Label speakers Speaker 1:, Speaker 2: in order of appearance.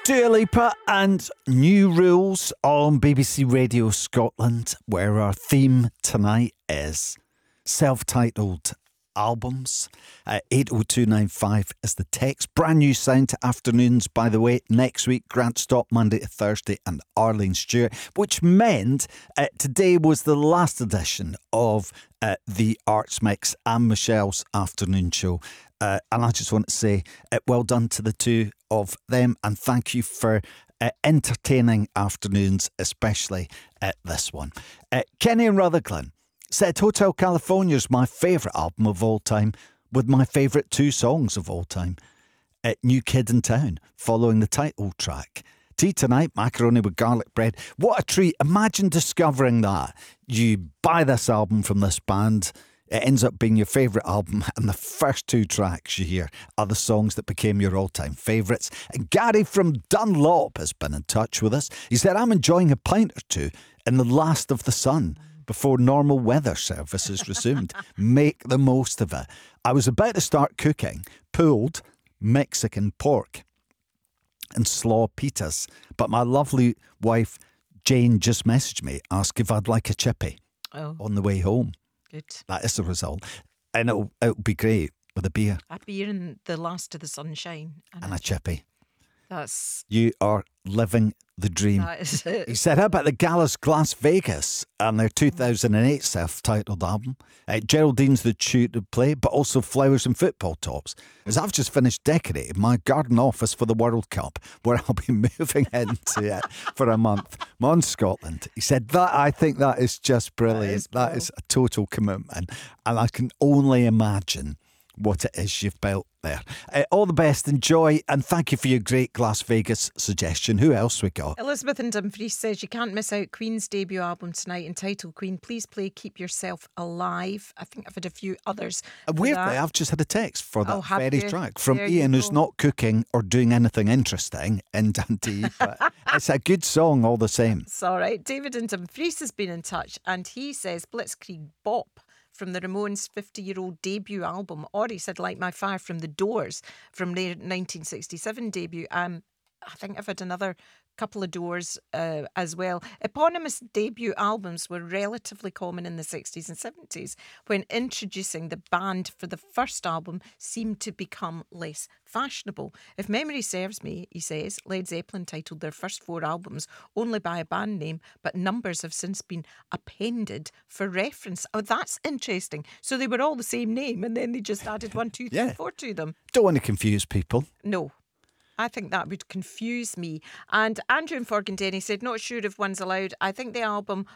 Speaker 1: Dua Lipa and New Rules on BBC Radio Scotland, where our theme tonight is self-titled albums. 80295 is the text. Brand new sound to afternoons, by the way. Next week, Grant Stott, Monday to Thursday, and Arlene Stewart, which meant today was the last edition of the Arts Mix and Michelle's afternoon show. And I just want to say well done to the two of them, and thank you for entertaining afternoons, especially this one. Kenny and Rutherglen said Hotel California is my favourite album of all time, with my favourite two songs of all time. New Kid in Town, following the title track. Tea Tonight, macaroni with garlic bread. What a treat. Imagine discovering that. You buy this album from this band, it ends up being your favourite album, and the first two tracks you hear are the songs that became your all-time favourites. And Gary from Dunlop has been in touch with us. He said, I'm enjoying a pint or two in the last of the sun before normal weather services resumed. Make the most of it. I was about to start cooking pulled Mexican pork and slaw pitas, but my lovely wife Jane just messaged me, asked if I'd like a chippy on the way home.
Speaker 2: Good.
Speaker 1: That is the result. And it'll be great with a beer.
Speaker 2: A beer in the last of the sunshine.
Speaker 1: And a chippy.
Speaker 2: That's...
Speaker 1: You are living the dream.
Speaker 2: That is it.
Speaker 1: He said, how about the Gallus Glass Vegas and their 2008 self-titled album? Geraldine's the tune to play, but also Flowers and Football Tops. As I've just finished decorating my garden office for the World Cup, where I'll be moving into it for a month. Mon Scotland. He said, that I think that is just brilliant. That is a total commitment. And I can only imagine what it is you've built there. All the best, enjoy, and thank you for your great Las Vegas suggestion. Who else we got?
Speaker 2: Elizabeth in Dumfries says, you can't miss out Queen's debut album tonight entitled Queen. Please play Keep Yourself Alive. I think I've had a few others.
Speaker 1: Weirdly, I've just had a text for that very track from
Speaker 2: there
Speaker 1: Ian, who's not cooking or doing anything interesting in Dundee, but it's a good song all the same.
Speaker 2: It's all right. David in Dumfries has been in touch, and he says Blitzkrieg Bop from the Ramones' 50-year-old debut album, or he said Light My Fire from the Doors from their 1967 debut. I think I've had another couple of Doors as well. Eponymous debut albums were relatively common in the 60s and 70s, when introducing the band for the first album seemed to become less fashionable. If memory serves me, he says, Led Zeppelin titled their first 4 albums only by a band name, but numbers have since been appended for reference. Oh, that's interesting. So they were all the same name, and then they just added 1, 2, 3, 4 to them.
Speaker 1: Don't want to confuse people.
Speaker 2: No. I think that would confuse me. And Andrew in Forgandenny said, not sure if one's allowed. I think the album